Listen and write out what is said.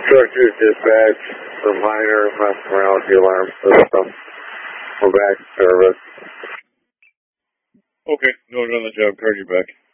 Truck 2 dispatch, reminder, messing around with the alarm system. We're back in service. Okay, noted on the job card, you're back.